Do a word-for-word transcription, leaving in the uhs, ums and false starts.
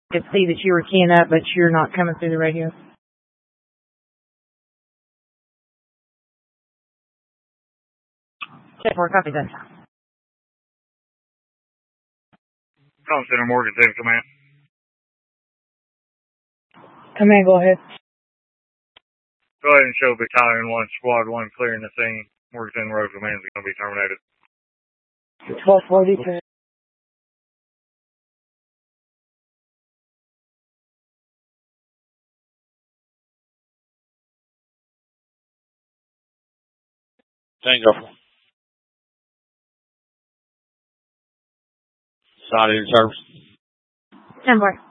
could see that you were keying up, but you're not coming through the radio. Check for a copy that. Call Center Morgan City Command. Command, go ahead. Go ahead and show Battalion one, Squad one clearing the scene. Morgan City Road Command is going to be terminated. twelve forty-two. Tango. Side in service. Stand by.